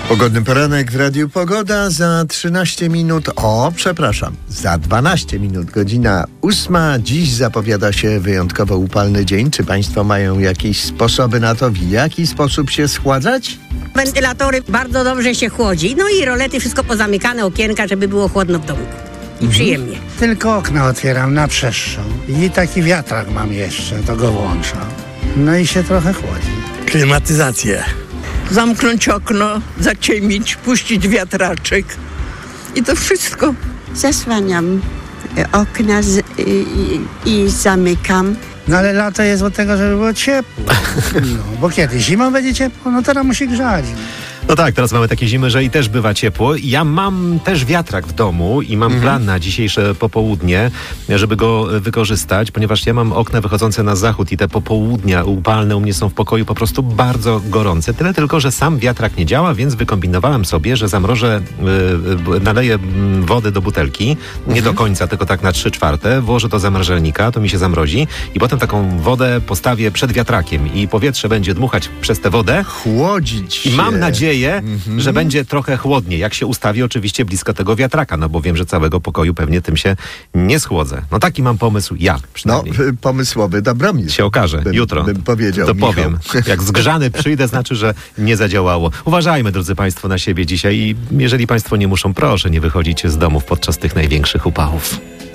Pogodny poranek w Radiu Pogoda za 13 minut. Za 12 minut, godzina 8. Dziś zapowiada się wyjątkowo upalny dzień. Czy państwo mają jakieś sposoby na to, w jaki sposób się schładzać? Wentylatory bardzo dobrze się chłodzi. No i rolety, wszystko pozamykane, okienka, żeby było chłodno w domu. I przyjemnie. Tylko okna otwieram na przestrzeń. I taki wiatrak mam jeszcze, to go włączam. No i się trochę chłodzi. Klimatyzację. Zamknąć okno, zaciemnić, puścić wiatraczek i to wszystko. Zasłaniam okna i zamykam. No ale lato jest od tego, żeby było ciepło. No, bo kiedy zimą będzie ciepło, no teraz musi grzać. No tak, teraz mamy takie zimy, że i też bywa ciepło. Ja mam też wiatrak w domu i mam plan na dzisiejsze popołudnie, żeby go wykorzystać, ponieważ ja mam okna wychodzące na zachód i te popołudnia upalne u mnie są w pokoju po prostu bardzo gorące. Tyle tylko, że sam wiatrak nie działa, więc wykombinowałem sobie, że zamrożę, naleję wody do butelki, nie do końca, tylko tak na 3/4, włożę do zamrażalnika, to mi się zamrozi i potem taką wodę postawię przed wiatrakiem i powietrze będzie dmuchać przez tę wodę. Chłodzić się. I mam nadzieję, że będzie trochę chłodniej, jak się ustawi oczywiście blisko tego wiatraka, no bo wiem, że całego pokoju pewnie tym się nie schłodzę. No taki mam pomysł ja przynajmniej. No, pomysłowy Dobromir. Się okaże, jutro. Bym powiedział, to Michał. powiem. Jak zgrzany przyjdę, znaczy, że nie zadziałało. Uważajmy, drodzy państwo, na siebie dzisiaj i jeżeli państwo nie muszą, proszę nie wychodzić z domów podczas tych największych upałów.